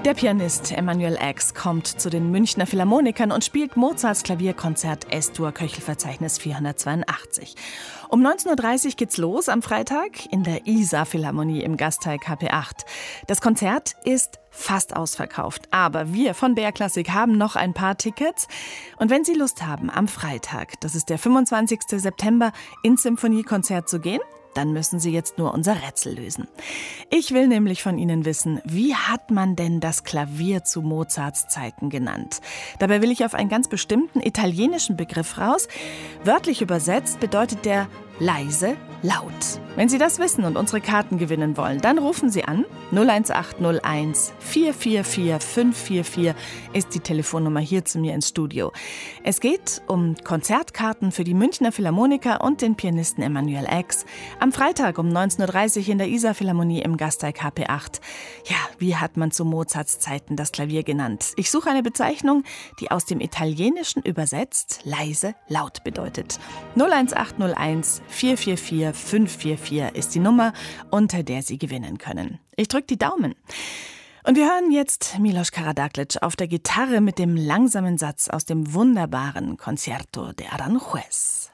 Der Pianist Emanuel X kommt zu den Münchner Philharmonikern und spielt Mozarts Klavierkonzert S-Dur Köchelverzeichnis 482. Um 19.30 Uhr geht's los am Freitag in der Isar-Philharmonie im Gasteig KP8. Das Konzert ist fast ausverkauft, aber wir von BR Klassik haben noch ein paar Tickets. Und wenn Sie Lust haben, am Freitag, das ist der 25. September, ins Symphoniekonzert zu gehen, dann müssen Sie jetzt nur unser Rätsel lösen. Ich will nämlich von Ihnen wissen, wie hat man denn das Klavier zu Mozarts Zeiten genannt? Dabei will ich auf einen ganz bestimmten italienischen Begriff raus. Wörtlich übersetzt bedeutet der leise, laut. Wenn Sie das wissen und unsere Karten gewinnen wollen, dann rufen Sie an. 01801 444 544 ist die Telefonnummer hier zu mir ins Studio. Es geht um Konzertkarten für die Münchner Philharmoniker und den Pianisten Emanuel X. Am Freitag um 19.30 Uhr in der Isar-Philharmonie im Gasteig KP8. Ja, wie hat man zu Mozarts Zeiten das Klavier genannt? Ich suche eine Bezeichnung, die aus dem Italienischen übersetzt leise, laut bedeutet. 01801 444 544 ist die Nummer, unter der Sie gewinnen können. Ich drücke die Daumen. Und wir hören jetzt Milos Karađaklíč auf der Gitarre mit dem langsamen Satz aus dem wunderbaren Concerto de Aranjuez.